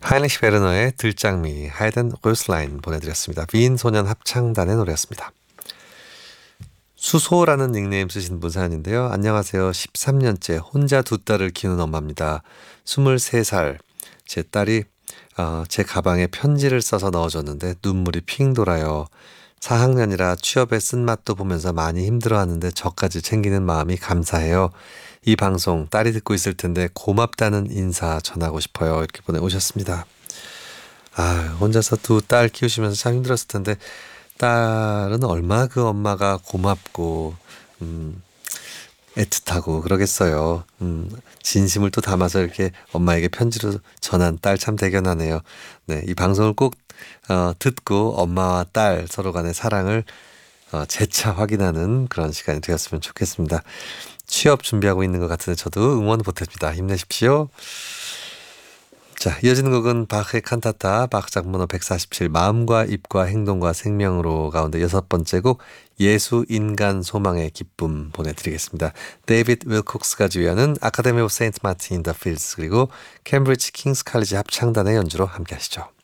하이리히 베르너의 들장미 하이든 로스라인 보내드렸습니다. 윈 소년 합창단의 노래였습니다. 수소라는 닉네임 쓰신 분 사연인데요. 안녕하세요. 13년째 혼자 두 딸을 키우는 엄마입니다. 23살. 제 딸이 제 가방에 편지를 써서 넣어줬는데 눈물이 핑 돌아요. 4학년이라 취업에 쓴맛도 보면서 많이 힘들어하는데 저까지 챙기는 마음이 감사해요. 이 방송 딸이 듣고 있을 텐데 고맙다는 인사 전하고 싶어요. 이렇게 보내오셨습니다. 혼자서 두 딸 키우시면서 참 힘들었을 텐데 딸은 얼마나 그 엄마가 고맙고 애틋하고 그러겠어요. 진심을 또 담아서 이렇게 엄마에게 편지로 전한 딸 참 대견하네요. 네, 이 방송을 꼭 듣고 엄마와 딸 서로 간의 사랑을 재차 확인하는 그런 시간이 되었으면 좋겠습니다. 취업 준비하고 있는 것 같은데 저도 응원 보탭니다. 힘내십시오. 자, 이어지는 곡은 바흐의 칸타타 바흐 작문호 147 마음과 입과 행동과 생명으로 가운데 여섯 번째 곡 예수 인간 소망의 기쁨 보내드리겠습니다. 데이비드 윌콕스가 지휘하는 아카데미 오브 세인트 마틴 인 더 필드스 그리고 캠브리지 킹스 칼리지 합창단의 연주로 함께 하시죠.